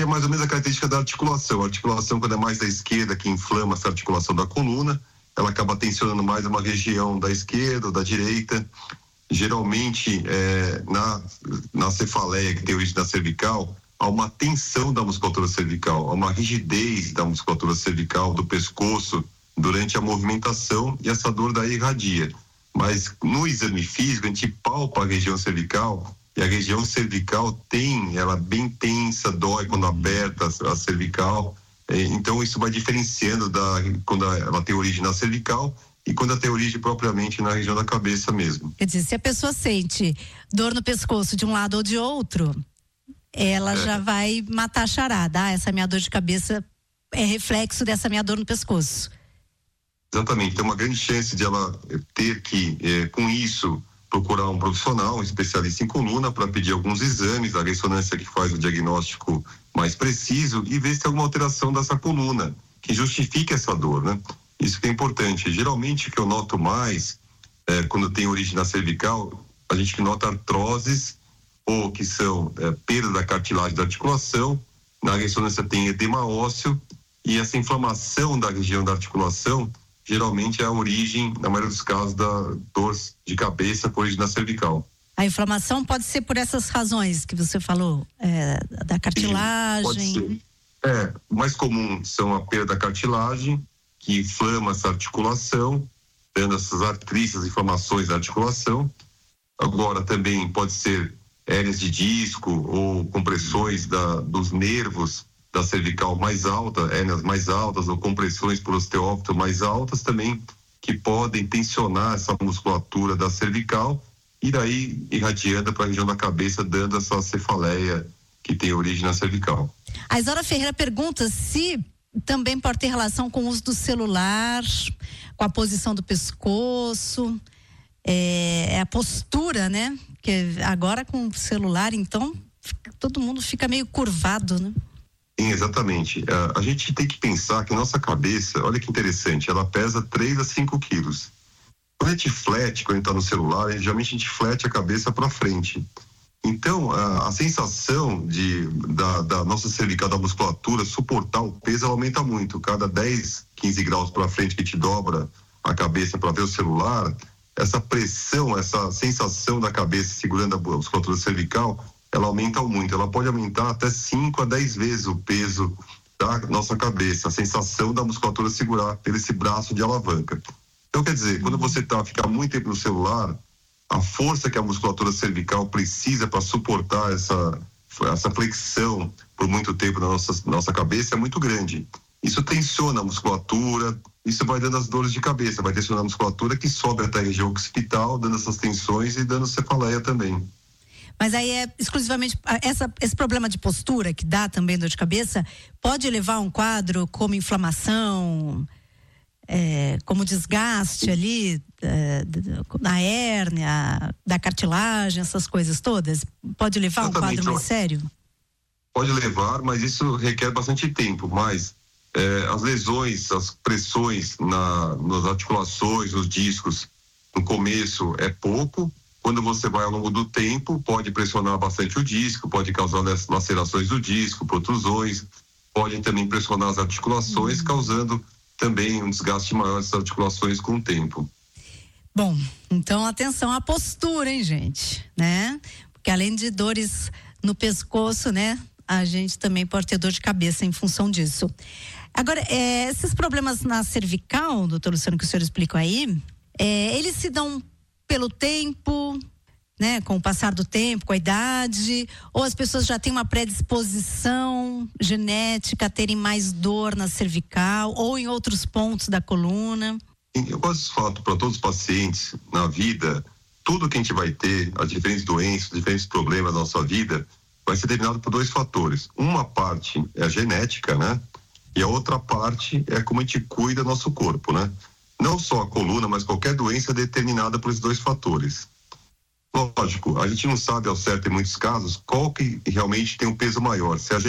é mais ou menos a característica da articulação. A articulação, quando é mais da esquerda, que inflama essa articulação da coluna, ela acaba tensionando mais uma região da esquerda ou da direita. Geralmente, na cefaleia, que tem origem na cervical, há uma tensão da musculatura cervical, há uma rigidez da musculatura cervical, do pescoço, durante a movimentação, e essa dor daí irradia. Mas no exame físico, a gente palpa a região cervical, e a região cervical ela é bem tensa, dói quando aperta a cervical. Então isso vai diferenciando quando ela tem origem na cervical e quando ela tem origem propriamente na região da cabeça mesmo. Quer dizer, se a pessoa sente dor no pescoço de um lado ou de outro, ela já vai matar a charada. Essa minha dor de cabeça é reflexo dessa minha dor no pescoço. Exatamente, tem uma grande chance de ela ter que, com isso, procurar um profissional, um especialista em coluna, para pedir alguns exames, a ressonância que faz o diagnóstico mais preciso e ver se tem alguma alteração dessa coluna que justifique essa dor, né? Isso que é importante. Geralmente o que eu noto mais quando tem origem na cervical, a gente que nota artroses ou que são perda da cartilagem da articulação. Na ressonância tem edema ósseo e essa inflamação da região da articulação geralmente é a origem, na maioria dos casos, da dor de cabeça por origem na cervical. A inflamação pode ser por essas razões que você falou, da cartilagem? Sim, pode ser. O mais comum são a perda da cartilagem, que inflama essa articulação, dando essas artrites, inflamações da articulação. Agora também pode ser hérnias de disco ou compressões dos nervos da cervical mais alta, hérnias mais altas ou compressões por osteófito mais altas também, que podem tensionar essa musculatura da cervical e daí irradiando para a região da cabeça, dando essa cefaleia que tem origem na cervical. A Isadora Ferreira pergunta se também pode ter relação com o uso do celular, com a posição do pescoço, a postura, né? Porque agora com o celular, então, todo mundo fica meio curvado, né? Sim, exatamente. A gente tem que pensar que nossa cabeça, olha que interessante, ela pesa 3 a 5 quilos. Quando a gente flete, quando a gente está no celular, geralmente a gente flete a cabeça para frente. Então, a sensação da nossa cervical, da musculatura, suportar o peso, ela aumenta muito. Cada 10, 15 graus para frente que a gente dobra a cabeça para ver o celular, essa pressão, essa sensação da cabeça segurando a musculatura cervical, ela aumenta muito. Ela pode aumentar até 5 a 10 vezes o peso da nossa cabeça, a sensação da musculatura segurar pelo esse braço de alavanca. Então, quer dizer, quando você fica muito tempo no celular, a força que a musculatura cervical precisa para suportar essa flexão por muito tempo na nossa cabeça é muito grande. Isso tensiona a musculatura, isso vai dando as dores de cabeça, vai tensionar a musculatura que sobe até a região occipital, dando essas tensões e dando cefaleia também. Mas aí é exclusivamente esse problema de postura que dá também dor de cabeça, pode levar a um quadro como inflamação, como desgaste ali na hérnia, da cartilagem, essas coisas todas? Pode levar a um quadro mais sério? Pode levar, mas isso requer bastante tempo. Mas as lesões, as pressões nas articulações, nos discos, no começo é pouco. Quando você vai ao longo do tempo, pode pressionar bastante o disco, pode causar lacerações do disco, protrusões, pode também pressionar as articulações, causando também um desgaste maior dessas articulações com o tempo. Bom, então atenção à postura, hein, gente, né? Porque além de dores no pescoço, né, a gente também pode ter dor de cabeça em função disso. Agora, esses problemas na cervical, doutor Luciano, que o senhor explicou aí, eles se dão pelo tempo, né, com o passar do tempo, com a idade, ou as pessoas já têm uma predisposição genética a terem mais dor na cervical ou em outros pontos da coluna? Eu gosto de falar para todos os pacientes na vida, tudo que a gente vai ter, as diferentes doenças, os diferentes problemas da nossa vida, vai ser determinado por 2 fatores. Uma parte é a genética, né? E a outra parte é como a gente cuida do nosso corpo, né? Não só a coluna, mas qualquer doença é determinada por esses 2 fatores. Lógico, a gente não sabe ao certo em muitos casos qual que realmente tem um peso maior, se é a